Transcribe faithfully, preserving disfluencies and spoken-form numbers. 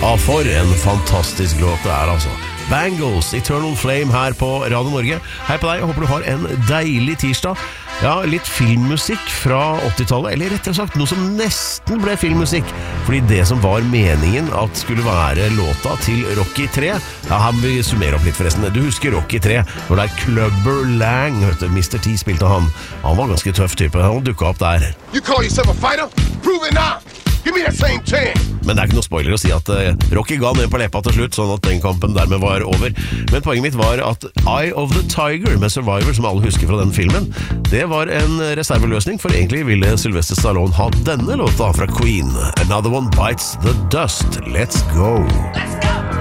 Ja, for en fantastisk låt det er altså. Bangles, Eternal Flame her på Radio Norge. Hei på deg, jeg håper du har en deilig tirsdag. Ja, litt filmmusikk fra åttitallet, eller rettere sagt noe som nesten ble filmmusikk. Fordi det som var meningen at skulle være låta til Rocky tre, ja, han vil summere opp litt forresten. Du husker Rocky tre, når det er Clubber Lang, vet du, mister T spilte han. Han var ganske tøff type, han dukket opp der. You call yourself a fighter? Prove it now! Give me that same chance! Men det er ikke noe spoiler å si at uh, Rocky ga ned på leppa til slutt, sånn at den kampen dermed var over. Men poenget mitt var at Eye of the Tiger med Survivor, som alle husker fra den filmen, det var en reserveløsning, for egentlig ville Sylvester Stallone ha denne låta fra Queen. Another One Bites the Dust. Let's go! Let's go!